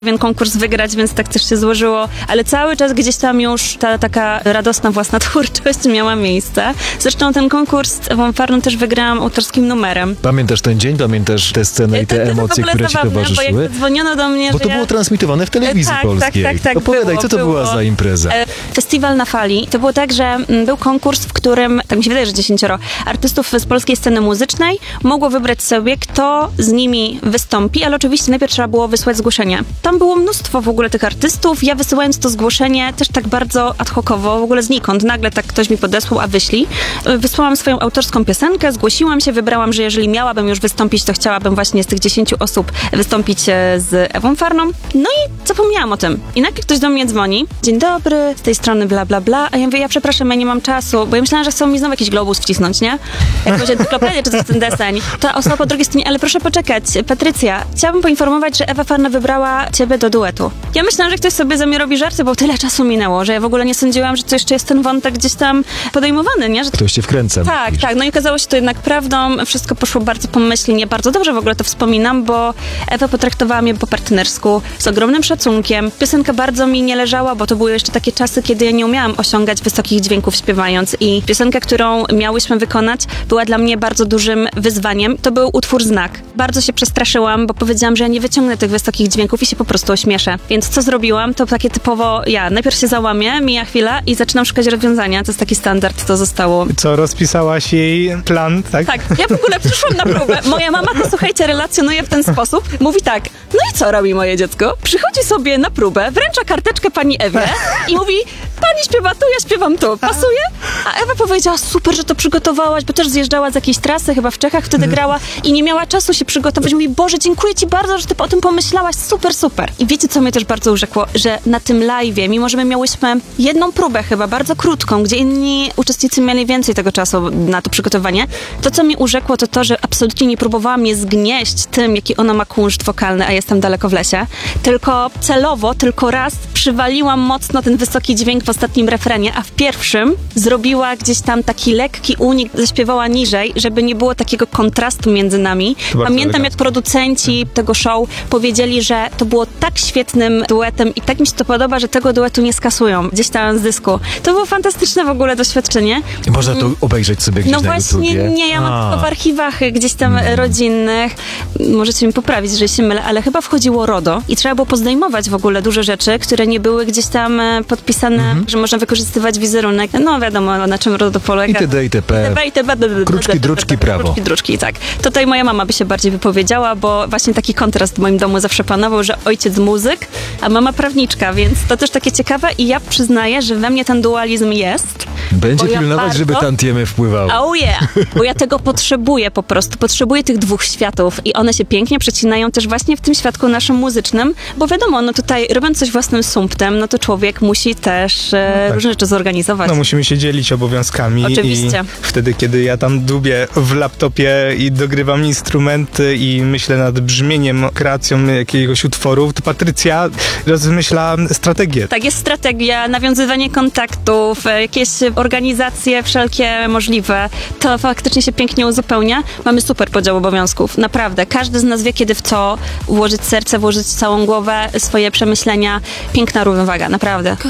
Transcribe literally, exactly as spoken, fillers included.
pewien konkurs wygrać, więc tak też się złożyło, ale cały czas gdzieś tam już ta taka radosna własna twórczość miała miejsce. Zresztą ten konkurs z Ewą Farną też wygrałam autorskim numerem. Pamiętasz ten dzień? Pamiętasz tę scenę i te to, emocje, które ci zabawne, towarzyszyły? Bo jak dzwoniono do mnie, Bo że to ja... było transmitowane w telewizji tak, polskiej. Tak, tak, tak. Opowiadaj, było, co to było. była za impreza? Festiwal na fali. To było tak, że mm, był konkurs, w którym, tak mi się wydaje, że dziesięcioro artystów z polskiej sceny muzycznej mogło wybrać sobie, kto z nimi wystąpi, ale oczywiście najpierw trzeba było wysłać zgłoszenie. Tam było mnóstwo w ogóle tych artystów. Ja wysyłając to zgłoszenie też tak bardzo ad hocowo, w ogóle znikąd. Nagle tak ktoś mi podesłał, a wyślij. Wysłałam swoją autorską piosenkę, zgłosiłam się, wybrałam, że jeżeli miałabym już wystąpić, to chciałabym właśnie z tych dziesięciu osób wystąpić z Ewą Farną. No i zapomniałam o tym. I nagle ktoś do mnie dzwoni. Dzień dobry, z tej strony bla, bla, bla. A ja mówię, ja przepraszam, ja nie mam czasu, bo ja myślałam, że chcą mi znowu jakiś globus wcisnąć, nie? Jakąś encyklopedię czy coś w ten deseń. Ta osoba po drugiej stronie, ale proszę poczekać. Patrycja, chciałabym poinformować, że Ewa Farna wybrała ciebie do duetu. Ja myślałam, że ktoś sobie ze mnie robi żarty, bo tyle czasu minęło, że ja w ogóle nie sądziłam, że to jeszcze jest ten wątek gdzieś tam podejmowany, nie? Że... Ktoś cię wkręca. Tak, mówisz. tak. No i okazało się to jednak prawdą. Wszystko poszło bardzo pomyślnie. Bardzo dobrze w ogóle to wspominam, bo Ewa potraktowała mnie po partnersku, z ogromnym szacunkiem. Piosenka bardzo mi nie leżała, bo to były jeszcze takie czasy, kiedy ja nie umiałam osiągać wysokich dźwięków śpiewając i piosenka, którą miałyśmy wykonać, była dla mnie bardzo dużym wyzwaniem. To był utwór Znak. Bardzo się przestraszyłam, bo powiedziałam, że ja nie wyciągnę tych wysokich dźwięków i się po prostu ośmieszę. Więc co zrobiłam? To takie typowo ja. Najpierw się załamię, mija chwila i zaczynam szukać rozwiązania. To jest taki standard, to zostało. Co, rozpisałaś jej plan, tak? Tak, ja w ogóle przyszłam na próbę. Moja mama to, słuchajcie, relacjonuje w ten sposób. Mówi tak, no i co robi moje dziecko? Przychodzi sobie na próbę, wręcza karteczkę pani Ewie i mówi, pani śpiewa tu, ja śpiewam tu. Pasuje? A Ewa powiedziała, super, że to przygotowałaś, bo też zjeżdżała z jakiejś trasy, chyba w Czechach wtedy grała i nie miała czasu się przygotować. Mówi, Boże, dziękuję ci bardzo, że ty o tym pomyślałaś, super, super. I wiecie, co mnie też bardzo urzekło? Że na tym live'ie, mimo że my miałyśmy jedną próbę chyba, bardzo krótką, gdzie inni uczestnicy mieli więcej tego czasu na to przygotowanie, to, co mi urzekło, to to, że absolutnie nie próbowałam mnie zgnieść tym, jaki ona ma kunszt wokalny, a jestem daleko w lesie, tylko celowo, tylko raz przywaliłam mocno ten wysoki dźwięk w ostatnim refrenie, a w pierwszym zrobiła gdzieś tam taki lekki unik, zaśpiewała niżej, żeby nie było takiego kontrastu między nami. Pamiętam, jak producenci tego show powiedzieli, że to było tak świetnym duetem i tak mi się to podoba, że tego duetu nie skasują gdzieś tam z dysku. To było fantastyczne w ogóle doświadczenie. Można to obejrzeć sobie gdzieś No na właśnie, YouTubie. nie, ja mam A. tylko w archiwach gdzieś tam mm. rodzinnych. Możecie mi poprawić, że się mylę, ale chyba wchodziło RODO i trzeba było pozdejmować w ogóle duże rzeczy, które nie były gdzieś tam e, podpisane, mm-hmm. że można wykorzystywać wizerunek. No wiadomo, na czym RODO polega. Itd., itp. Kruczki, druczki, prawo. Kruczki, druczki, tak. Tutaj moja mama by się bardziej wypowiedziała, bo właśnie taki kontrast w moim domu zawsze panował, że ojciec muzyk, a mama prawniczka, więc to też takie ciekawe i ja przyznaję, że we mnie ten dualizm jest. Będzie ja pilnować, bardzo... żeby tantiemy wpływały. Oh yeah! Bo ja tego potrzebuję po prostu. Potrzebuję tych dwóch światów i one się pięknie przecinają też właśnie w tym świadku naszym muzycznym, bo wiadomo, no tutaj robiąc coś własnym sumptem, no to człowiek musi też e, no tak. różne rzeczy zorganizować. No musimy się dzielić obowiązkami. Oczywiście. I wtedy, kiedy ja tam dubię w laptopie i dogrywam instrumenty i myślę nad brzmieniem, kreacją jakiegoś utworu, to Patrycja rozmyśla strategię. Tak, jest strategia, nawiązywanie kontaktów, jakieś organizacje wszelkie możliwe. To faktycznie się pięknie uzupełnia. Mamy super podział obowiązków. Naprawdę. Każdy z nas wie, kiedy w co włożyć serce, włożyć całą głowę, swoje przemyślenia. Piękna równowaga, naprawdę.